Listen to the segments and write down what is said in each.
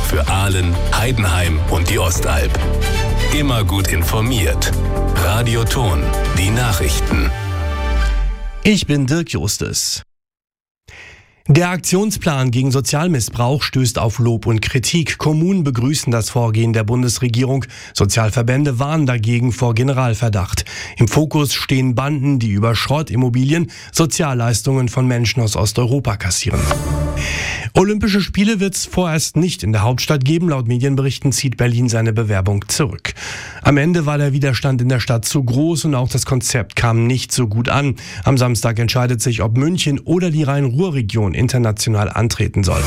für Aalen, Heidenheim und die Ostalb. Immer gut informiert. Radio Ton, die Nachrichten. Ich bin Dirk Justus. Der Aktionsplan gegen Sozialmissbrauch stößt auf Lob und Kritik. Kommunen begrüßen das Vorgehen der Bundesregierung. Sozialverbände warnen dagegen vor Generalverdacht. Im Fokus stehen Banden, die über Schrottimmobilien Sozialleistungen von Menschen aus Osteuropa kassieren. Olympische Spiele wird es vorerst nicht in der Hauptstadt geben. Laut Medienberichten zieht Berlin seine Bewerbung zurück. Am Ende war der Widerstand in der Stadt zu groß und auch das Konzept kam nicht so gut an. Am Samstag entscheidet sich, ob München oder die Rhein-Ruhr-Region international antreten soll.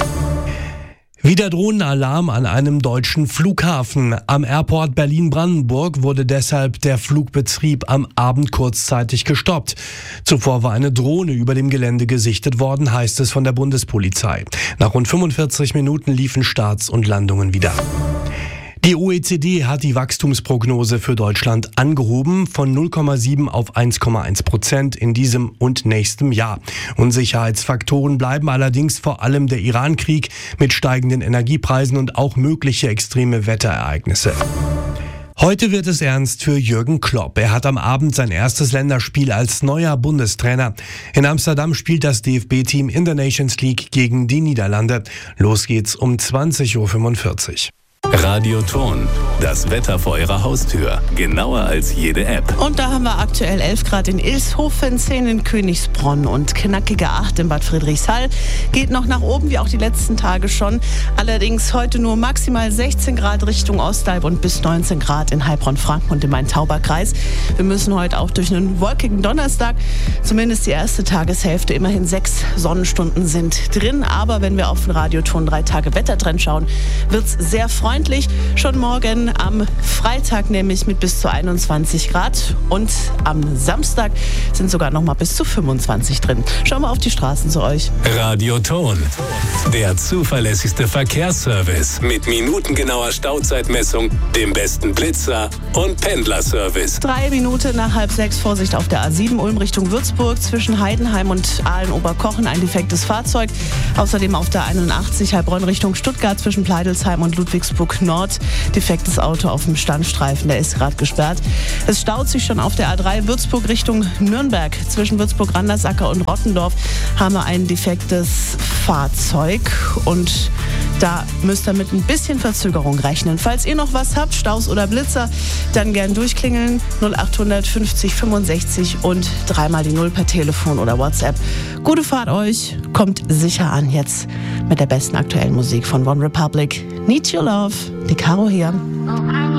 Wieder Drohnenalarm an einem deutschen Flughafen. Am Airport Berlin-Brandenburg wurde deshalb der Flugbetrieb am Abend kurzzeitig gestoppt. Zuvor war eine Drohne über dem Gelände gesichtet worden, heißt es von der Bundespolizei. Nach rund 45 Minuten liefen Starts und Landungen wieder. Die OECD hat die Wachstumsprognose für Deutschland angehoben von 0,7 auf 1,1% in diesem und nächstem Jahr. Unsicherheitsfaktoren bleiben allerdings vor allem der Iran-Krieg mit steigenden Energiepreisen und auch mögliche extreme Wetterereignisse. Heute wird es ernst für Jürgen Klopp. Er hat am Abend sein erstes Länderspiel als neuer Bundestrainer. In Amsterdam spielt das DFB-Team in der Nations League gegen die Niederlande. Los geht's um 20:45 Uhr. Radio Ton, das Wetter vor Ihrer Haustür. Genauer als jede App. Und da haben wir aktuell 11 Grad in Ilshofen, 10 in Königsbronn und knackige 8 in Bad Friedrichshall. Geht noch nach oben, wie auch die letzten Tage schon. Allerdings heute nur maximal 16 Grad Richtung Ostalb und bis 19 Grad in Heilbronn-Franken und im Main-Tauber-Kreis. Wir müssen heute auch durch einen wolkigen Donnerstag. Zumindest die erste Tageshälfte. Immerhin 6 Sonnenstunden sind drin. Aber wenn wir auf den Radioton 3 Tage Wettertrend schauen, wird es sehr freundlich. Schon morgen am Freitag nämlich mit bis zu 21 Grad und am Samstag sind sogar noch mal bis zu 25 drin. Schauen wir auf die Straßen zu euch. Radio Ton, der zuverlässigste Verkehrsservice mit minutengenauer Stauzeitmessung, dem besten Blitzer und Pendlerservice. 3 Minuten nach 5:30 Vorsicht auf der A7 Ulm Richtung Würzburg zwischen Heidenheim und Aalen-Oberkochen ein defektes Fahrzeug. Außerdem auf der 81 Heilbronn Richtung Stuttgart zwischen Pleidelsheim und Ludwigsburg Nord. Defektes Auto auf dem Standstreifen, der ist gerade gesperrt. Es staut sich schon auf der A3 Würzburg Richtung Nürnberg. Zwischen Würzburg-Randersacker und Rottendorf haben wir ein defektes Fahrzeug und da müsst ihr mit ein bisschen Verzögerung rechnen. Falls ihr noch was habt, Staus oder Blitzer, dann gern durchklingeln. 0800 50 65 und 3 mal die 0 per Telefon oder WhatsApp. Gute Fahrt euch, kommt sicher an jetzt mit der besten aktuellen Musik von One Republic. Need Your Love, die Caro hier.